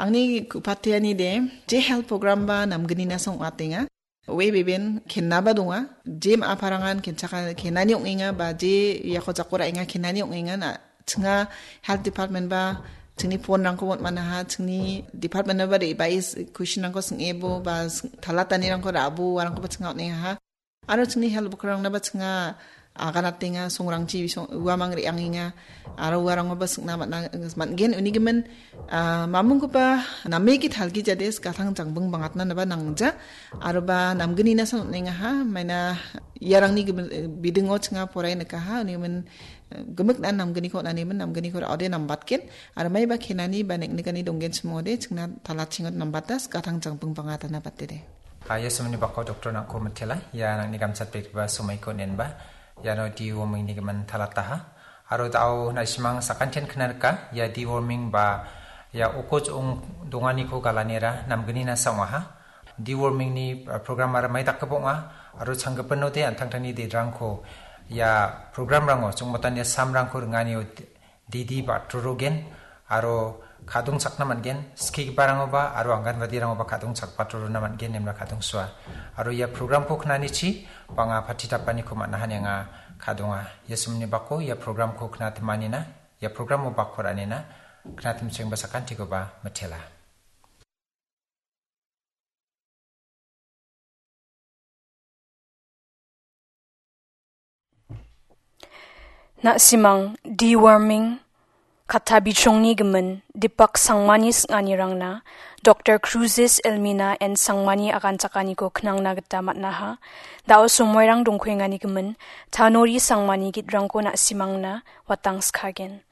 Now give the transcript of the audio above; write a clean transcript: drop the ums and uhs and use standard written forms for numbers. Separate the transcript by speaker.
Speaker 1: Angni kupatiani de je health program ba namgani na song atinga. We beben kenaba dunga. Jem aparangan kenchaka kenani onginga ba je yako jakura inga kenani onginga na tsinga health department ba tsingi phone rangko wot manaha tsingi department ba de bais question rangko sing ebo ba talatani rangko rabu warangko ba tsinga otninga ha. Aro tsingi health bukrang na ba tsinga aganatinga songrangchi uamang rianginga aro warang ba singna matgen unigemen mamung ko ba namegi thalgi jades kathang changbung bangatna na ba nangja aro ba namgni na sonninga ha maina yarang ni bidingo chinga porai na ka ha unigemen gemuk na namgni ko na nemen namgni ko ode nambatken aro mai ba khenani ba neknikani donggen smode chingna talachingot nambatas kathang changbung bangatana batte
Speaker 2: Yasumni bako doktor nak ko metela ya nak nigam satpek ba sumai ko nenba yano deworming ni gaman talataha aro tau na simang sakanchen knarka ya deworming ba ya ukoj dongani ko galanera namgani na samaha deworming ni program ara mai takabonga aro changgapan note antangtani de rangko ya program rango chungmatan ya samrangko ngani didi ba trorogen aro kadung sakna mangen ski barango ba aro anganwadi rango ba kadung sak patroro na mangen nemla kadung swa aro ya program ko knani chi panga patitapani ko manahan yang kadunga yasumni bako ya program ko knat manina ya program mo bakoranina knat mcheng basakan tigo ba matela
Speaker 3: na simang deworming katabi chongni gemen dipak sangmanis nganirangna Dr. Cruzes Elmina and sangmani akan cakani ko knang na gatamat na ha dao sumoyrang dongkwe ngani gemen tanori sangmani gitrang ko na simang na watang skagen